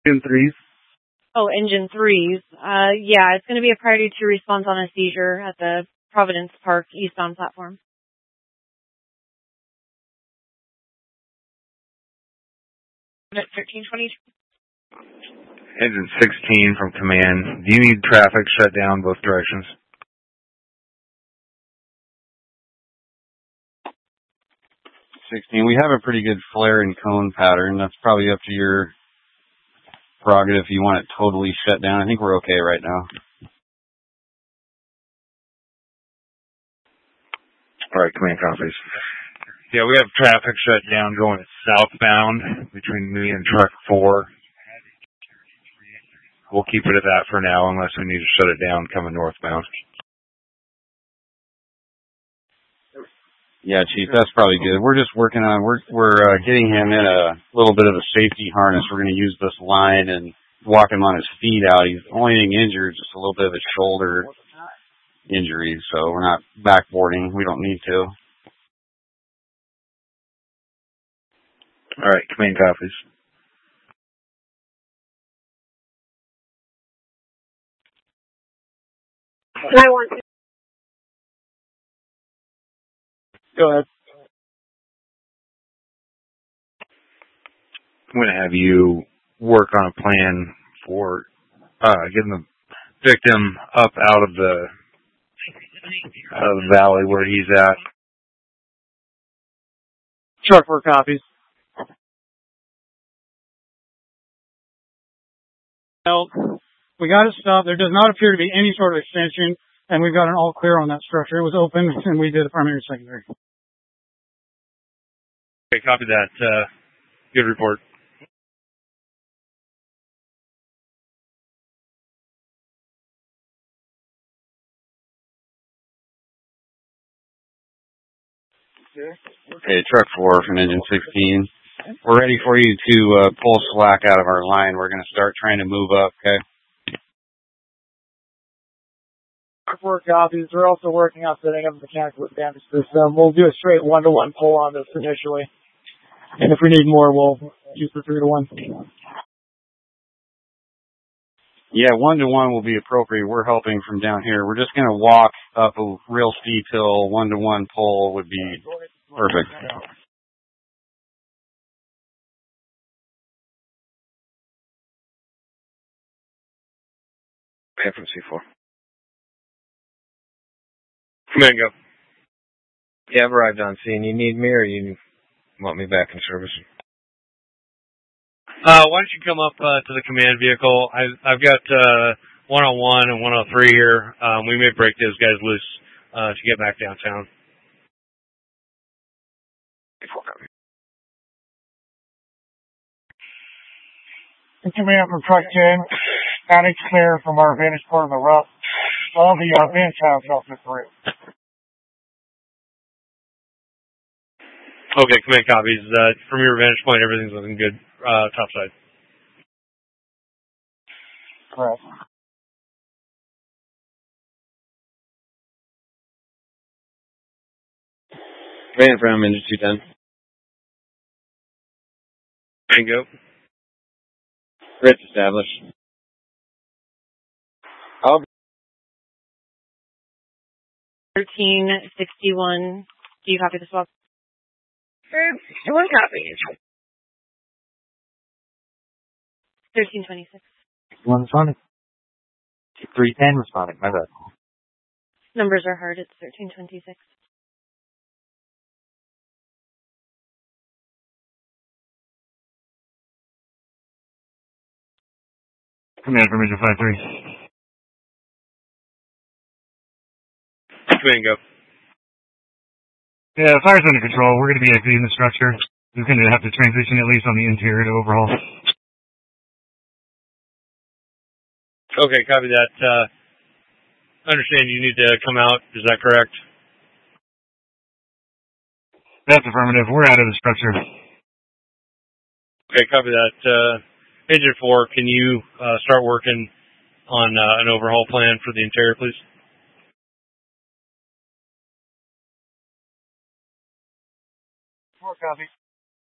Engine 3s. Oh, Engine 3s. Yeah, it's going to be a priority 2 response on a seizure at the Providence Park eastbound platform. At 1322. Engine 16 from command. Do you need traffic shut down both directions? 16. We have a pretty good flare and cone pattern. That's probably up to your prerogative if you want it totally shut down. I think we're okay right now. All right, command copies. Yeah, we have traffic shut down going southbound between me and truck 4. We'll keep it at that for now unless we need to shut it down coming northbound. Yeah, Chief, that's probably good. We're just working on, we're getting him in a little bit of a safety harness. We're going to use this line and walk him on his feet out. He's only thing injured, just a little bit of a shoulder injury, so we're not backboarding. We don't need to. All right, command copies. I want to. Go ahead. I'm going to have you work on a plan for getting the victim up out of the valley where he's at. Truck 4 copies. Well, we got it stopped. There does not appear to be any sort of extension, and we've got an all clear on that structure. It was open, and we did a primary and secondary. Okay, copy that. Good report. Okay, truck 4 from engine 16. We're ready for you to pull slack out of our line. We're going to start trying to move up, okay? Truck 4 copies. We're also working on setting up a mechanical damage system. We'll do a straight 1-to-1 pull on this initially. And if we need more, we'll use the 3-to-1. Yeah, 1-to-1 will be appropriate. We're helping from down here. We're just going to walk up a real steep hill. 1-to-1 pull would be perfect. Okay, from C4. Command, go. Yeah, I've arrived on scene. You need me or you want me back in service? Why don't you come up to the command vehicle? I've got 101 and 103 here. We may break those guys loose to get back downtown. Command from truck 10. Attic clear from our vantage point on the rough. All the van channels off the through. Okay, command copies. From your vantage point, everything's looking good. Top side. Correct. Command from engine 210. Bingo. Grid's established. 1361. Do you copy the swap? 1 copy. 1326. 1 responding. 310 responding. My bad. Numbers are hard. It's 1326. Command from engine 53. Command, go. Yeah, fire's under control. We're going to be exiting the structure. We're going to have to transition at least on the interior to overhaul. Okay, copy that. Understand you need to come out. Is that correct? That's affirmative. We're out of the structure. Okay, copy that. Engine 4, can you start working on an overhaul plan for the interior, please? 4 copy.